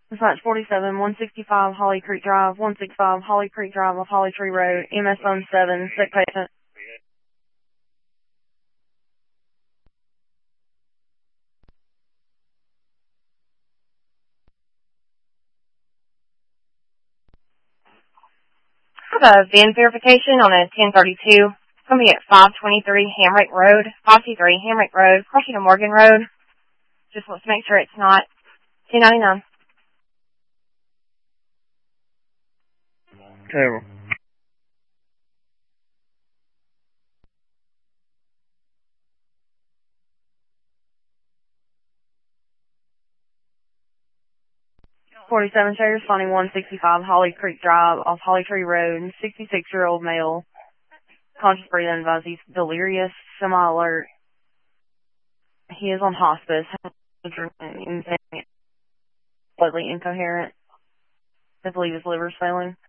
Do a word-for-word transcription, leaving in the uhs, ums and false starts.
Dispatch forty-seven, one sixty-five Holly Creek Drive, one sixty-five Holly Creek Drive off Holly Tree Road, E M S phone seven, sick patient. I have a VIN verification on a ten thirty-two. It's going to be at five twenty-three Hamrick Road, five two three Hamrick Road, crossing to Morgan Road. Just wants to make sure it's not ten ninety-nine. Terrible. forty-seven Share responding one sixty-five Holly Creek Drive off Holly Tree Road, sixty-six-year-old male, conscious breathing, advised he's delirious, semi-alert. He is on hospice, slightly incoherent. I believe his liver's failing.